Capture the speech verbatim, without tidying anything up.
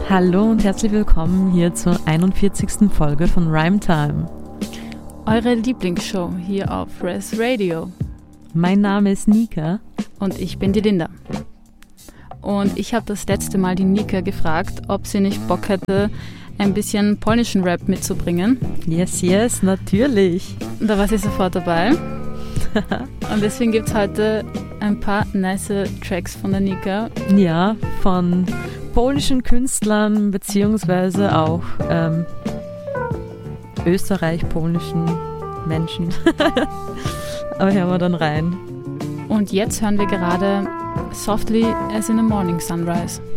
Hallo und herzlich willkommen hier zur einundvierzigsten Folge von Rhyme Time. Eure Lieblingsshow hier auf Res Radio. Mein Name ist Nika. Und ich bin die Linda. Und ich habe das letzte Mal die Nika gefragt, ob sie nicht Bock hätte, ein bisschen polnischen Rap mitzubringen. Yes, yes, natürlich. Da war sie sofort dabei. Und deswegen gibt es heute ein paar nice Tracks von der Nika. Ja, von polnischen Künstlern beziehungsweise auch ähm, österreich-polnischen Menschen. Aber hören wir dann rein. Und jetzt hören wir gerade Softly as in a Morning Sunrise.